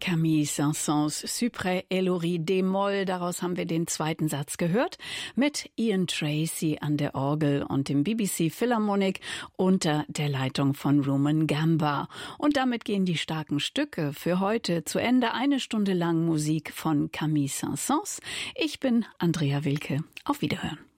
Camille Saint-Saëns Cypre Elori d-Moll, daraus haben wir den zweiten Satz gehört, mit Ian Tracy an der Orgel und dem BBC Philharmonic unter der Leitung von Rumen Gamba. Und damit gehen die starken Stücke für heute zu Ende. 1 Stunde lang Musik von Camille Saint-Saëns. Ich bin Andrea Wilke. Auf Wiederhören.